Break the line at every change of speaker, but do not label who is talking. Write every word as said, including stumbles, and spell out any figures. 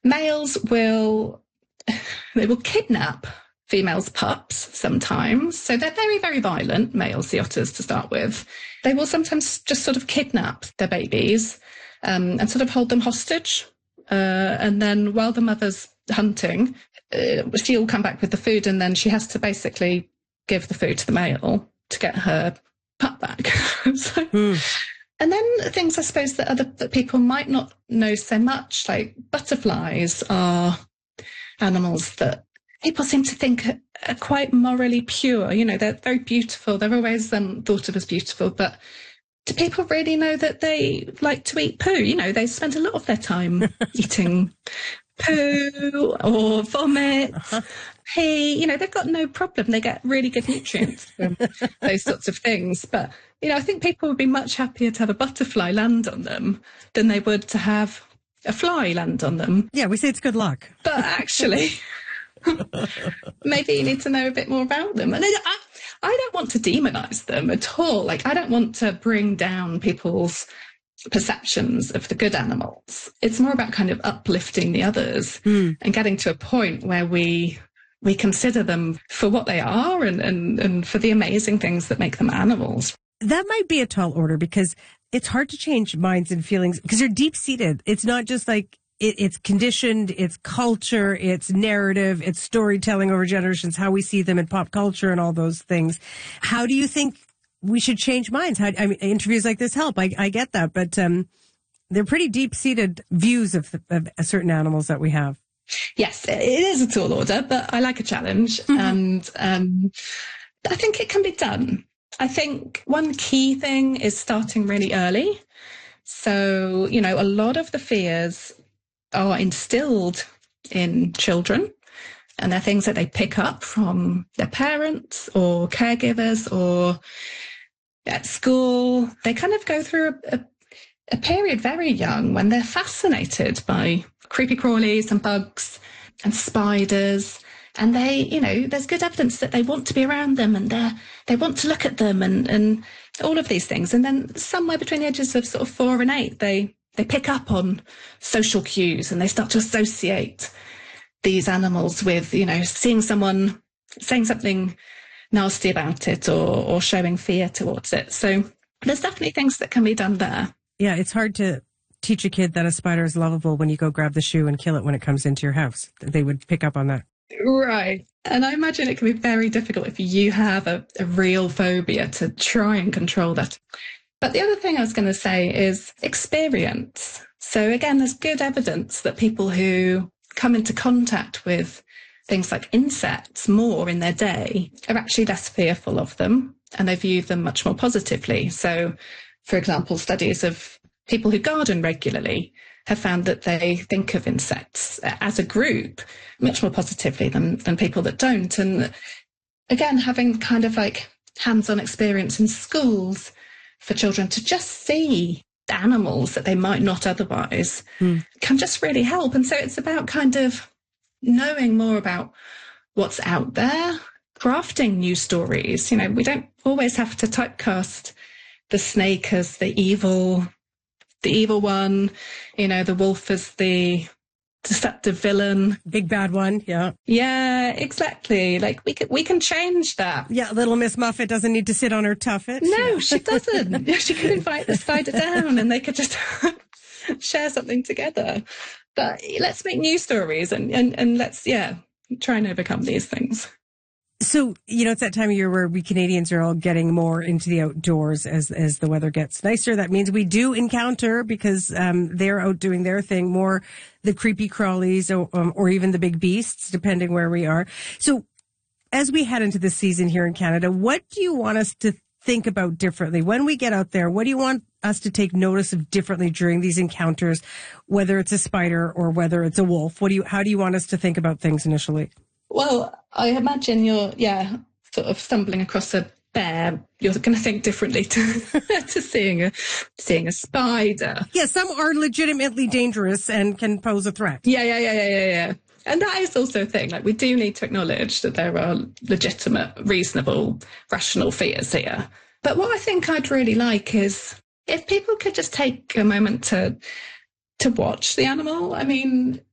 Males will, they will kidnap females' pups sometimes. So they're very, very violent, male sea otters to start with. They will sometimes just sort of kidnap their babies um, and sort of hold them hostage. Uh, and then while the mother's hunting, uh, she'll come back with the food, and then she has to basically give the food to the male to get her pup back. so, mm. And then things, I suppose, that other that people might not know so much, like butterflies are animals that people seem to think are, are quite morally pure. You know, they're very beautiful. They're always um, thought of as beautiful, but do people really know that they like to eat poo? You know, they spend a lot of their time eating poo or vomit, uh-huh. pee. You know, they've got no problem. They get really good nutrients from those sorts of things. But, you know, I think people would be much happier to have a butterfly land on them than they would to have a fly land on them.
Yeah, we say it's good luck.
But actually, maybe you need to know a bit more about them. And I, I don't want to demonize them at all. Like, I don't want to bring down people's perceptions of the good animals. It's more about kind of uplifting the others mm. and getting to a point where we we consider them for what they are and, and, and for the amazing things that make them animals.
That might be a tall order because it's hard to change minds and feelings because they're deep-seated. It's not just like It, it's conditioned, it's culture, it's narrative, it's storytelling over generations, how we see them in pop culture and all those things. How do you think we should change minds? How, I mean, interviews like this help. I, I get that, but um, they're pretty deep-seated views of, of certain animals that we have.
Yes, it is a tall order, but I like a challenge, mm-hmm. and um, I think it can be done. I think one key thing is starting really early. So, you know, a lot of the fears are instilled in children, and they're things that they pick up from their parents or caregivers or at school. They kind of go through a, a, a period very young when they're fascinated by creepy crawlies and bugs and spiders, and they, you know, there's good evidence that they want to be around them and they they want to look at them and, and all of these things. And then somewhere between the ages of sort of four and eight, they They pick up on social cues and they start to associate these animals with, you know, seeing someone saying something nasty about it or, or showing fear towards it. So there's definitely things that can be done there.
Yeah, it's hard to teach a kid that a spider is lovable when you go grab the shoe and kill it when it comes into your house. They would pick up on that.
Right. And I imagine it can be very difficult if you have a, a real phobia to try and control that. But the other thing I was going to say is experience. So again, there's good evidence that people who come into contact with things like insects more in their day are actually less fearful of them and they view them much more positively. So, for example, studies of people who garden regularly have found that they think of insects as a group much more positively than, than people that don't. And again, having kind of like hands-on experience in schools for children to just see animals that they might not otherwise mm. can just really help. And so it's about kind of knowing more about what's out there, crafting new stories. You know, we don't always have to typecast the snake as the evil, the evil one, you know, the wolf as the deceptive villain.
Big bad one, yeah.
Yeah, exactly. Like, we can, we can change that.
Yeah, little Miss Muffet doesn't need to sit on her tuffet.
No,
yeah.
she doesn't. She could invite the spider down and they could just share something together. But let's make new stories and, and, and let's, yeah, try and overcome these things.
So, you know, it's that time of year where we Canadians are all getting more into the outdoors as as the weather gets nicer. That means we do encounter, because um, they're out doing their thing, more the creepy crawlies or, um, or even the big beasts, depending where we are. So as we head into the season here in Canada, what do you want us to think about differently? When we get out there, what do you want us to take notice of differently during these encounters, whether it's a spider or whether it's a wolf? What do you, how do you want us to think about things initially?
Well, I imagine you're, yeah, sort of stumbling across a bear. You're going to think differently to to seeing a seeing a spider.
Yeah, some are legitimately dangerous and can pose a threat.
Yeah, yeah, yeah, yeah, yeah, yeah. And that is also a thing. Like, we do need to acknowledge that there are legitimate, reasonable, rational fears here. But what I think I'd really like is if people could just take a moment to to watch the animal. I mean,